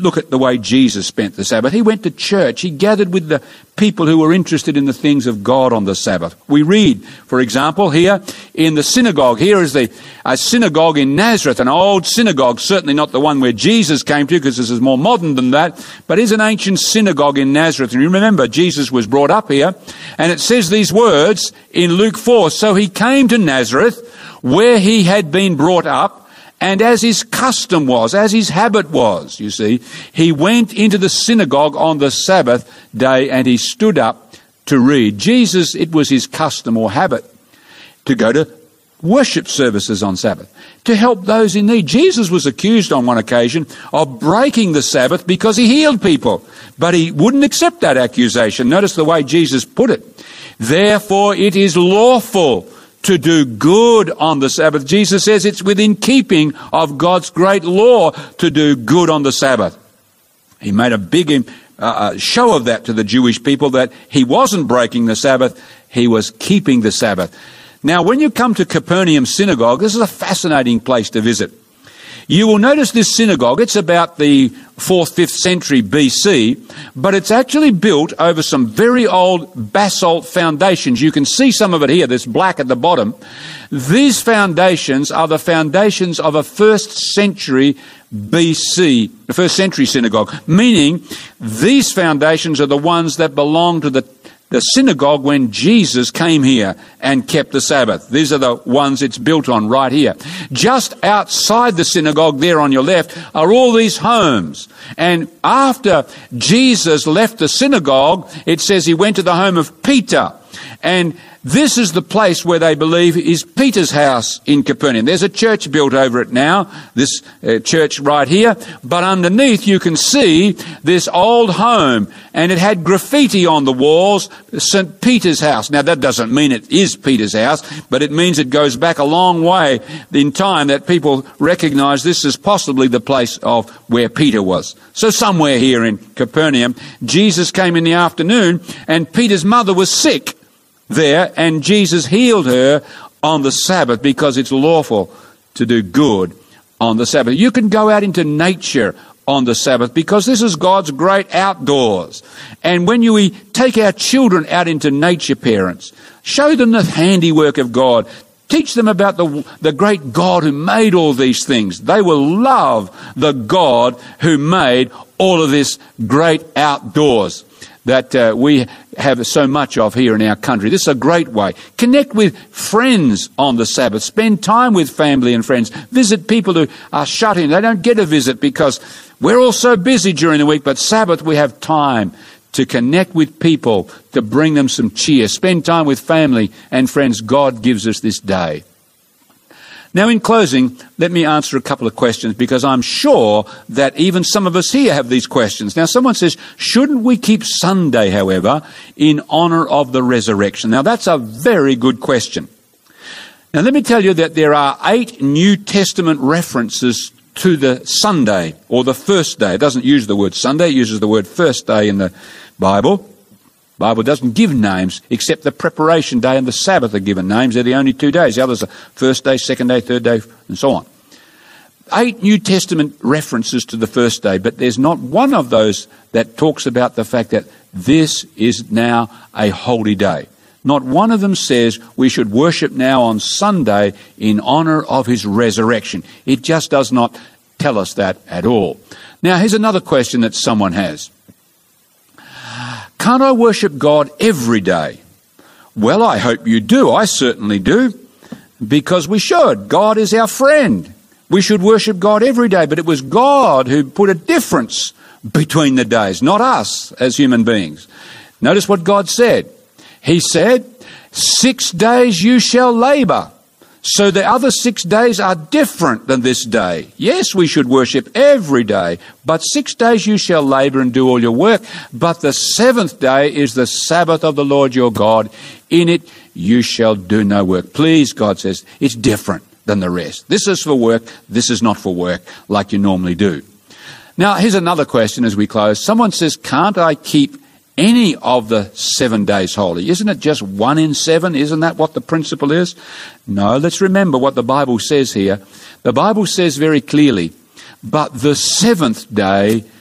look at the way Jesus spent the Sabbath. He went to church. He gathered with the people who were interested in the things of God on the Sabbath. We read, for example, here in the synagogue. Here is a synagogue in Nazareth, an old synagogue, certainly not the one where Jesus came to, because this is more modern than that, but is an ancient synagogue in Nazareth. And you remember, Jesus was brought up here, and it says these words in Luke 4, "So he came to Nazareth, where he had been brought up, and as his custom was, as his habit was," you see, "he went into the synagogue on the Sabbath day, and he stood up to read." Jesus, it was his custom or habit to go to worship services on Sabbath, to help those in need. Jesus was accused on one occasion of breaking the Sabbath because he healed people, but he wouldn't accept that accusation. Notice the way Jesus put it. "Therefore it is lawful to do good on the Sabbath." Jesus says it's within keeping of God's great law to do good on the Sabbath. He made a big show of that to the Jewish people, that he wasn't breaking the Sabbath, he was keeping the Sabbath. Now, when you come to Capernaum Synagogue, this is a fascinating place to visit. You will notice this synagogue, it's about the 4th, 5th century BC, but it's actually built over some very old basalt foundations. You can see some of it here, this black at the bottom. These foundations are the foundations of a 1st century BC, the 1st century synagogue, meaning these foundations are the ones that belong to the synagogue when Jesus came here and kept the Sabbath. These are the ones it's built on right here. Just outside the synagogue there on your left are all these homes. And after Jesus left the synagogue, it says he went to the home of Peter. And this is the place where they believe is Peter's house in Capernaum. There's a church built over it now, this church right here. But underneath you can see this old home, and it had graffiti on the walls, St. Peter's house. Now that doesn't mean it is Peter's house, but it means it goes back a long way in time that people recognize this as possibly the place of where Peter was. So somewhere here in Capernaum, Jesus came in the afternoon, and Peter's mother was sick there, and Jesus healed her on the Sabbath, because it's lawful to do good on the Sabbath. You can go out into nature on the Sabbath, because this is God's great outdoors. And when we take our children out into nature, parents, show them the handiwork of God. Teach them about the great God who made all these things. They will love the God who made all of this great outdoors that we have so much of here in our country. This is a great way. Connect with friends on the Sabbath. Spend time with family and friends. Visit people who are shut in. They don't get a visit because we're all so busy during the week, but Sabbath we have time to connect with people, to bring them some cheer. Spend time with family and friends. God gives us this day. Now, in closing, let me answer a couple of questions, because I'm sure that even some of us here have these questions. Now, someone says, shouldn't we keep Sunday, however, in honour of the resurrection? Now, that's a very good question. Now, let me tell you that there are 8 New Testament references to the Sunday, or the first day. It doesn't use the word Sunday, it uses the word first day in the Bible. The Bible doesn't give names, except the preparation day and the Sabbath are given names. They're the only 2 days. The others are first day, second day, third day, and so on. 8 New Testament references to the first day, but there's not one of those that talks about the fact that this is now a holy day. Not one of them says we should worship now on Sunday in honour of his resurrection. It just does not tell us that at all. Now, here's another question that someone has. Can't I worship God every day? Well, I hope you do. I certainly do, because we should. God is our friend. We should worship God every day, but it was God who put a difference between the days, not us as human beings. Notice what God said. He said, 6 days you shall labour. So the other 6 days are different than this day. Yes, we should worship every day, but 6 days you shall labour and do all your work. But the 7th day is the Sabbath of the Lord your God. In it you shall do no work. Please, God says, it's different than the rest. This is for work. This is not for work like you normally do. Now, here's another question as we close. Someone says, can't I keep any of the 7 days holy? Isn't it just 1 in 7? Isn't that what the principle is? No, let's remember what the Bible says here. The Bible says very clearly, but the 7th day